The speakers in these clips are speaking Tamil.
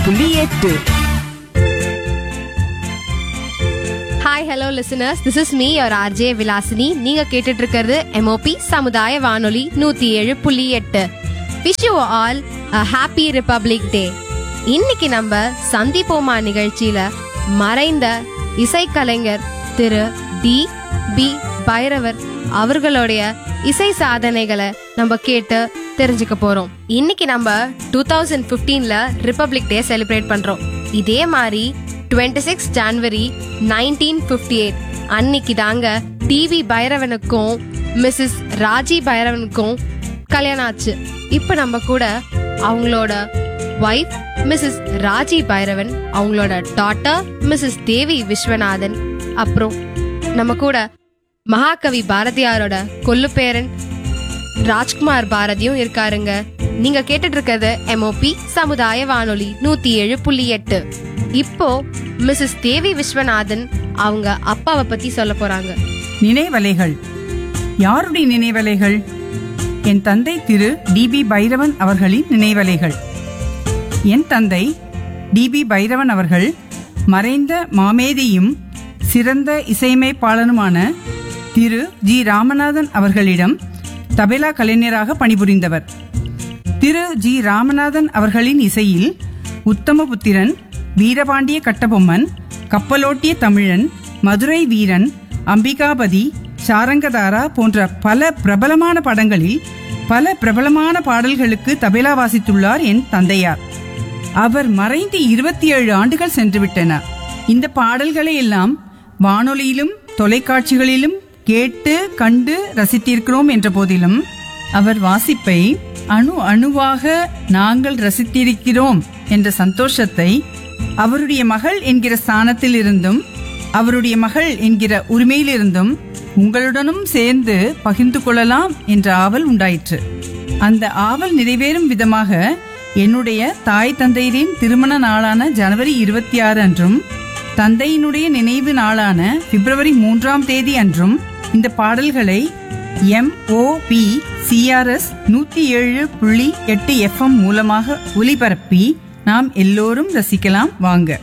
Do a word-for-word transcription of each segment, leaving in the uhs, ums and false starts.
புள்ளி எட்டு. Hi, hello listeners. This is me, your R J Vilasini. நீங்க கேட்டுட்டு இருக்கிறது M O P சமுதாய வானொலி நூத்தி ஏழு புள்ளி எட்டு. Wish you all a happy Republic Day. இன்னைக்கு நம்ம சந்திப்போமா நிகழ்ச்சியில மறைந்த இசைக்கலைஞர் திரு டி பி பைரவர் அவர்களுடைய இசை சாதனைகளை நம்ம கேட்டு தெரிஞ்சுக்க போறோம். இன்னைக்கு நம்ம two thousand பிப்டீன்ல republic day celebrate பண்றோம். இதே மாதிரி டுவெண்ட்டி சிக்ஸ் ஜனவரி நைன்டீன் பிப்டி எயிட் அன்னைக்கு தாங்க டிவி பைரவனுக்கும் மிஸ்ஸஸ் ராஜி பைரவனுக்கும் கல்யாணம் ஆச்சு. இப்ப நம்ம கூட அவங்களோட வைஃப் மிஸ்ஸஸ் ராஜி பைரவன், அவங்களோட டாட்டர் மிஸ்ஸஸ் தேவி விஸ்வநாதன், அப்புறம் நம்ம கூட மகாகவி பாரதியாரோட கொல்லுப்பேரன் ராஜ்குமார் பாரதியும் இருக்காருங்க. நீங்க கேட்டுட்டு இருக்கிறது M O P சமுதாய வானொலி நூத்தி ஏழு புள்ளி எட்டு. இப்போ மிஸ்ஸஸ் தேவி விஸ்வநாதன் அவங்க அப்பாவை பத்தி சொல்ல போறாங்க. நினைவலைகள். யாருடைய நினைவலைகள்? என் தந்தை திரு டி பி பைரவன் அவர்களின் நினைவலைகள். என் தந்தை டி பி பைரவன் அவர்கள் மறைந்த மாமேதையும் சிறந்த இசையமைப்பாளனுமான திரு ஜி ராமநாதன் அவர்களிடம் தபேலா கலைஞராக பணிபுரிந்தவர். திரு ஜி ராமநாதன் அவர்களின் இசையில் உத்தமபுத்திரன், வீரபாண்டிய கட்டபொம்மன், கப்பலோட்டிய தமிழன், மதுரை வீரன், அம்பிகாபதி, சாரங்கதாரா போன்ற பல பிரபலமான படங்களில் பல பிரபலமான பாடல்களுக்கு தபேலா வாசித்துள்ளார் என் தந்தையார். அவர் மறைந்து இருபத்தி ஏழு ஆண்டுகள் சென்றுவிட்டன. இந்த பாடல்களை எல்லாம் வானொலியிலும் தொலைக்காட்சிகளிலும் கேட்டு கண்டு ரசித்திருக்கிறோம் என்ற போதிலும் அவர் வாசிப்பை அணு அணுவாக நாங்கள் ரசித்திருக்கிறோம் என்ற சந்தோஷத்தை அவருடைய மகள் என்கிற ஸ்தானத்தில் இருந்தும் அவருடைய மகள் என்கிற உரிமையிலிருந்தும் உங்களுடனும் சேர்ந்து பகிர்ந்து கொள்ளலாம் என்ற ஆவல் உண்டாயிற்று. அந்த ஆவல் நிறைவேறும் விதமாக என்னுடைய தாய் தந்தையரின் திருமண நாளான ஜனவரி இருபத்தி ஆறு அன்றும் தந்தையினுடைய நினைவு நாளான பிப்ரவரி மூன்றாம் தேதி அன்றும் இந்த பாடல்களை M O B C R S நூத்தி ஏழு புள்ளி எட்டு எஃப் எம் மூலமாக ஒலிபரப்பி நாம் எல்லோரும் ரசிக்கலாம் வாங்க.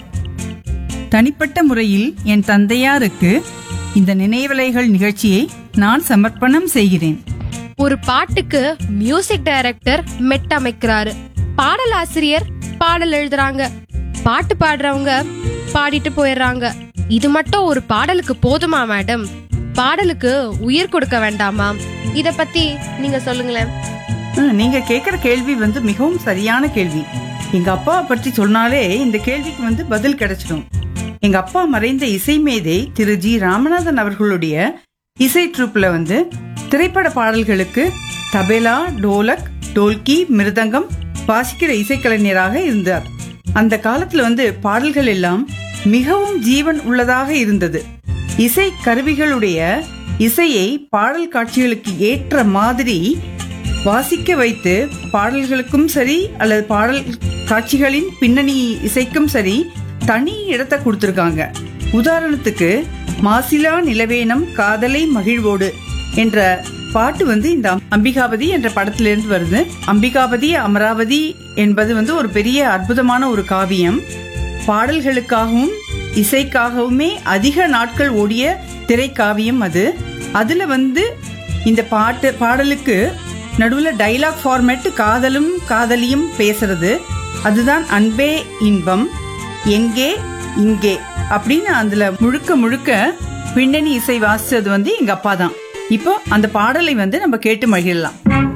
தனிப்பட்ட முறையில் என் தந்தையாருக்கு இந்த நினைவலைகள் நிகழ்ச்சியை நான் சமர்ப்பணம் செய்கிறேன். ஒரு பாட்டுக்கு மியூசிக் டைரக்டர் மெட்டமைக்கிறாரு, பாடலாசிரியர் பாடல் எழுதுறாங்க, பாட்டு பாடுறவங்க பாடிட்டு போயிடுறாங்க. இது மட்டும் ஒரு பாடலுக்கு போதுமா மேடம்? பாடலுக்கு உயிர் கொடுக்க வேண்டாமா? இத பத்தி நீங்க சொல்லுங்களேன். நீங்க கேக்குற கேள்வி வந்து மிகவும் சரியான கேள்வி. எங்க அப்பா பற்றி சொன்னாலே இந்த கேள்விக்கு வந்து பதில் கிடைச்சிடும். எங்க அப்பா மறைந்த இசை மேதை திரு ஜி ராமநாதன் அவர்களுடைய இசை ட்ரூப்ல வந்து திரைப்பட பாடல்களுக்கு தபேலா, டோலக், டோல்கி, மிருதங்கம் வாசிக்கிற இசைக்கலைஞராக இருந்தார். அந்த காலத்துல வந்து பாடல்கள் எல்லாம் மிகவும் ஜீவன் உள்ளதாக இருந்தது. இசை கருவிகளுடைய இசையை பாடல் காட்சிகளுக்கு ஏற்ற மாதிரி வாசிக்க வைத்து பாடல்களுக்கும் சரி அல்லது பாடல் காட்சிகளின் பின்னணி இசைக்கும் சரி தனி இடத்தை கொடுத்திருக்காங்க. உதாரணத்துக்கு மாசிலா நிலவேனம் காதலை மகிழ்வோடு என்ற பாட்டு வந்து இந்த அம்பிகாபதி என்ற படத்திலிருந்து வருது. அம்பிகாபதி அமராவதி என்பது வந்து ஒரு பெரிய அற்புதமான ஒரு காவியம். பாடல்களுக்காகவும் இசைக்காகவுமே அதிக நாட்கள் ஓடிய திரைக்காவியம் அது. அதுல வந்து இந்த பாட்டு பாடலுக்கு நடுவுல டைலாக் ஃபார்மேட் காதலும் காதலியும் பேசுறது, அதுதான் அன்பே இன்பம், எங்கே இங்கே அப்படின்னு அதுல முழுக்க முழுக்க பின்னணி இசை வாசிச்சது வந்து எங்க அப்பா தான். இப்போ அந்த பாடலை வந்து நம்ம கேட்டு மகிழலாம்.